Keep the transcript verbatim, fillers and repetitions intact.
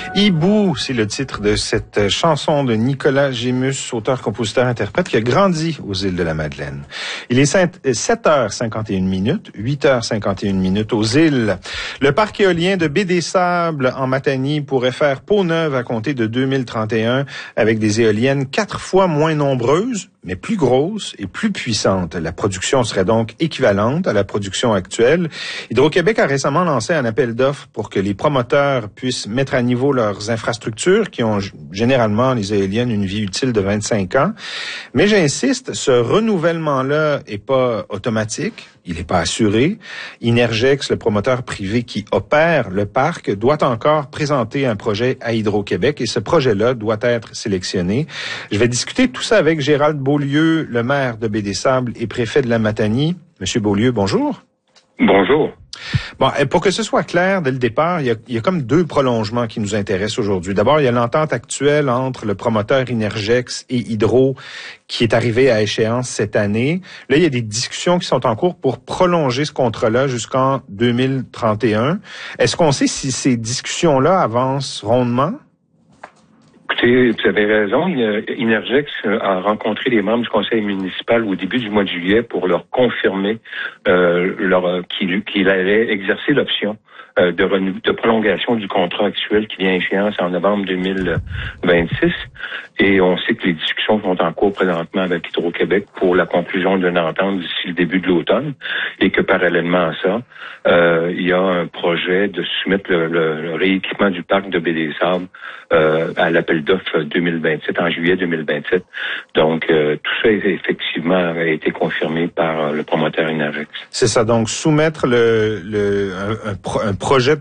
Hibou, c'est le titre de cette chanson de Nicolas Gémus, auteur-compositeur-interprète, qui a grandi aux îles de la Madeleine. Il est sept heures cinquante et une minutes, huit heures cinquante et une minutes aux îles. Le parc éolien de Baie-des-Sables en Matanie pourrait faire peau neuve à compter de deux mille trente et un avec des éoliennes quatre fois moins nombreuses, mais plus grosses et plus puissantes. La production serait donc équivalente à la production actuelle. Hydro-Québec a récemment lancé un appel d'offres pour que les promoteurs puissent mettre à niveau leurs infrastructures qui ont généralement, les éoliennes, une vie utile de vingt-cinq ans. Mais j'insiste, ce renouvellement-là est pas automatique. Il n'est pas assuré. Inergex, le promoteur privé qui opère le parc, doit encore présenter un projet à Hydro-Québec et ce projet-là doit être sélectionné. Je vais discuter tout ça avec Gérald Beaulieu, le maire de Baie-des-Sables et préfet de la Matanie. Monsieur Beaulieu, bonjour. Bonjour. Bon, pour que ce soit clair dès le départ, il y a, il y a comme deux prolongements qui nous intéressent aujourd'hui. D'abord, il y a l'entente actuelle entre le promoteur Inergex et Hydro qui est arrivée à échéance cette année. Là, il y a des discussions qui sont en cours pour prolonger ce contrat-là jusqu'en deux mille trente et un. Est-ce qu'on sait si ces discussions-là avancent rondement? Écoutez, vous avez raison. Inergex a rencontré les membres du conseil municipal au début du mois de juillet pour leur confirmer euh, leur qu'il, qu'il allait exercer l'option euh, de, renou- de prolongation du contrat actuel qui vient à échéance en novembre deux mille vingt-six. Et on sait que les discussions sont en cours présentement avec Hydro-Québec pour la conclusion d'une entente d'ici le début de l'automne et que parallèlement à ça, euh, il y a un projet de soumettre le, le, le rééquipement du parc de Baie-des-Sables euh, à l'appel d'offres deux mille vingt-sept, en juillet deux mille vingt-sept. Donc, euh, tout ça, effectivement, a été confirmé par euh, le promoteur Inergex. C'est ça, donc soumettre le, le un, un, pro, un projet